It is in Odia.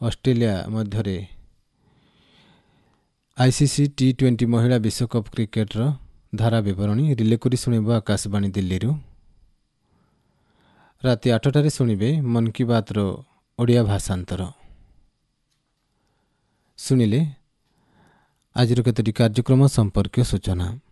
ଅଷ୍ଟ୍ରେଲିଆ ମଧ୍ୟରେ ICC T20 ମହିଳା ବିଶ୍ୱକପ୍ କ୍ରିକେଟର ଧାରା ବିବରଣୀ ରିଲେ କରି ଶୁଣିବ ଆକାଶବାଣୀ ଦିଲ୍ଲୀରୁ। ରାତି 8টাରେ ଶୁଣିବେ ମନ୍ କି ବାତ୍ର ଓଡ଼ିଆ ଭାଷାନ୍ତର। ଶୁଣିଲେ ଆଜିର କେତୋଟି କାର୍ଯ୍ୟକ୍ରମ ସମ୍ପର୍କୀୟ ସୂଚନା।